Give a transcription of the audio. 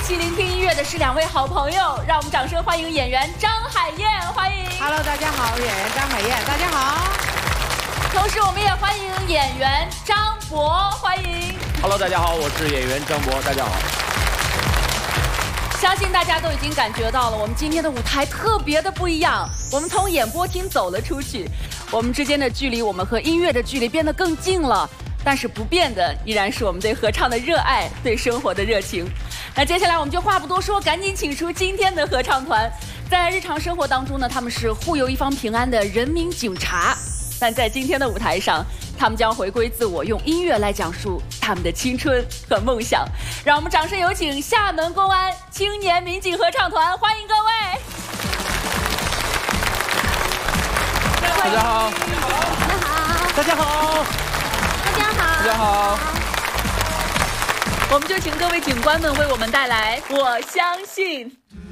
起聆听音乐的是2位好朋友，让我们掌声欢迎演员张海燕，欢迎。 Hello， 大家好，演员张海燕，大家好。 同时，我们也欢迎演员张博，欢迎。 Hello， 大家好，我是演员张博，大家好。 相信大家都已经感觉到了，我们今天的舞台特别的不一样。我们从演播厅走了出去，我们之间的距离，我们和音乐的距离变得更近了。但是不变的依然是我们对合唱的热爱，对生活的热情。那接下来我们就话不多说，赶紧请出今天的合唱团。在日常生活当中呢，他们是护佑一方平安的人民警察，但在今天的舞台上，他们将回归自我，用音乐来讲述他们的青春和梦想。让我们掌声有请厦门公安青年民警合唱团，欢迎各位。 大家好，大家好， 大家好， 大家好。 我们就请各位警官们为我们带来《我相信》。